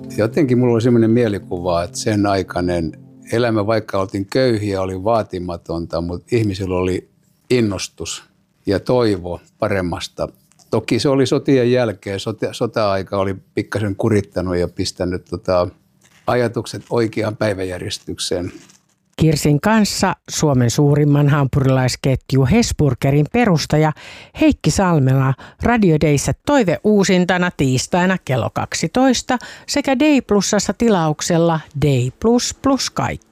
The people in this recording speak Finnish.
jotenkin mulla oli sellainen mielikuva, että sen aikainen elämä, vaikka oltiin köyhiä, oli vaatimatonta, mutta ihmisillä oli innostus ja toivo paremmasta. Toki se oli sotien jälkeen. Sota-aika oli pikkasen kurittanut ja pistänyt ajatukset oikeaan päiväjärjestykseen. Kirsin kanssa Suomen suurimman hampurilaisketju Hesburgerin perustaja Heikki Salmela Radio Dayssä toiveuusintana tiistaina kello 12 sekä Day Plusassa tilauksella Day Plus plus kaikki.